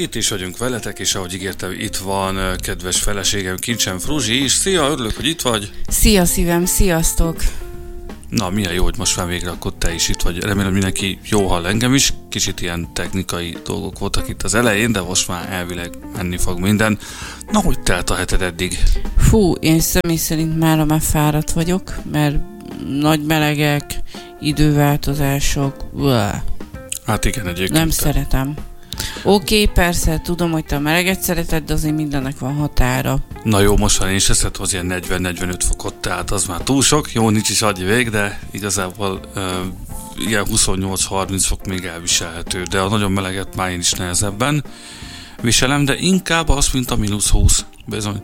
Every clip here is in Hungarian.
Itt is vagyunk veletek, és ahogy ígértem, itt van kedves feleségem, Kincsem Fruzsi is. Szia, örülök, hogy itt vagy. Szia szívem, sziasztok! Na, milyen jó, hogy most már végre akkor te is itt vagy. Remélem, mindenki jó hall engem is. Kicsit ilyen technikai dolgok voltak itt az elején, de most már elvileg menni fog minden. Na, hogy telt a heted eddig? Fú, én személy szerint már fáradt vagyok, mert nagy melegek, időváltozások. Hát igen, egyébként. Nem szeretem. Oké, persze, tudom, hogy te a meleget szereted, de azért mindennek van határa. Na jó, most van én is eszed hoz ilyen 40-45 fokot, tehát az már túl sok. Jó, nincs is annyi vég, de igazából ilyen 28-30 fok még elviselhető. De a nagyon meleget már én is nehezebben viselem, de inkább az, mint a -20. Bizony.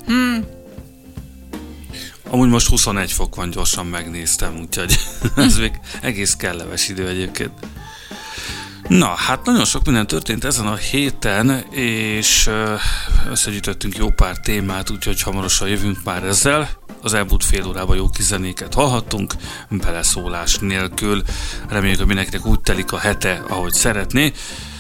Amúgy most 21 fok van, gyorsan megnéztem, úgyhogy ez még egész kellemes idő egyébként. Na, hát nagyon sok minden történt ezen a héten, és összegyűjtöttünk jó pár témát, úgyhogy hamarosan jövünk már ezzel. Az elmúlt fél órában jó kis zenéket hallhattunk, beleszólás nélkül. Reméljük, hogy mindenkinek úgy telik a hete, ahogy szeretné.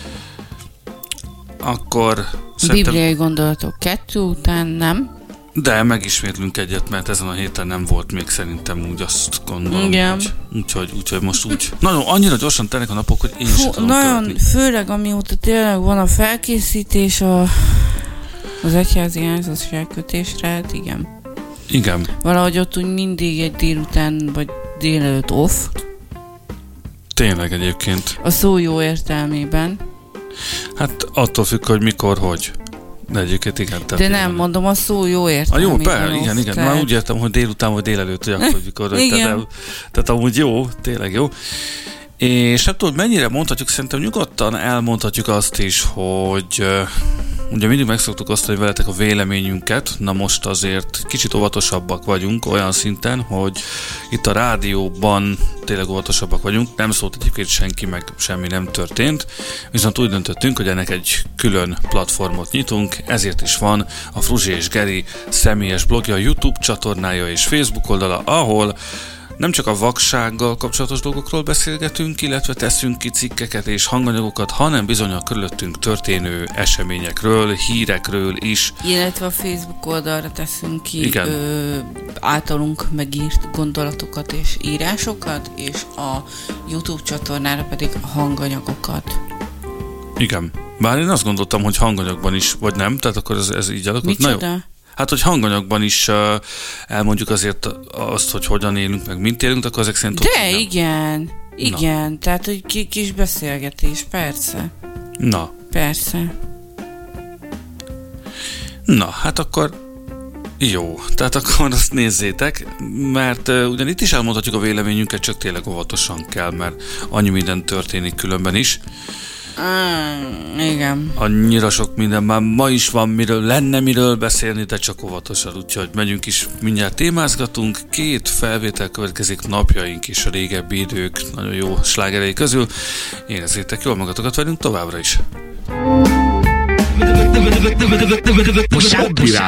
Akkor szerintem... Bibliai gondolatok 2 után, nem? De megismétlünk egyet, mert ezen a héten nem volt még szerintem, úgy azt gondolom. Igen. Úgyhogy most úgy. Nagyon annyira gyorsan telnek a napok, hogy én sem tudom nagyon követni. Főleg amióta tényleg van a felkészítés az egyházi házasságkötésre, hát igen. Igen. Valahogy ott úgy mindig egy délután vagy délelőtt off. Tényleg egyébként. A szó jó értelmében. Hát attól függ, hogy mikor, hogy. De egyébként igen. De nem, mondom, a szó jó értelmében. Jó, igen. Tehát... Már úgy értem, hogy délután vagy délelőtt, hogy akkor, mikor. Tehát amúgy jó, tényleg jó. És nem tudom, mennyire mondhatjuk, szerintem nyugodtan elmondhatjuk azt is, hogy ugye mindig megszoktuk osztani veletek a véleményünket, na most azért kicsit óvatosabbak vagyunk olyan szinten, hogy itt a rádióban tényleg óvatosabbak vagyunk, nem szólt egyébként senki, meg semmi nem történt, viszont úgy döntöttünk, hogy ennek egy külön platformot nyitunk, ezért is van a Fruzsi és Geri személyes blogja, YouTube csatornája és Facebook oldala, ahol nem csak a vaksággal kapcsolatos dolgokról beszélgetünk, illetve teszünk ki cikkeket és hanganyagokat, hanem bizony a körülöttünk történő eseményekről, hírekről is. Illetve a Facebook oldalra teszünk ki általunk megírt gondolatokat és írásokat, és a YouTube csatornára pedig a hanganyagokat. Igen. Bár én azt gondoltam, hogy hanganyagban is, vagy nem, tehát akkor ez így alakult. Micsoda? Hát, hogy hanganyagban is elmondjuk azért azt, hogy hogyan élünk, meg mint élünk, akkor ezek szerint... De igen, tehát hogy kis beszélgetés, persze. Na. Persze. Na, hát akkor jó, tehát akkor azt nézzétek, mert ugyan itt is elmondhatjuk a véleményünket, csak tényleg óvatosan kell, mert annyi minden történik különben is. Igen. Annyira sok minden, már ma is van miről beszélni, de csak óvatosan, úgyhogy megyünk is, mindjárt témázgatunk. 2 felvétel következik, napjaink és a régebbi idők nagyon jó slágerei közül. Érezzétek jól magatokat velünk továbbra is.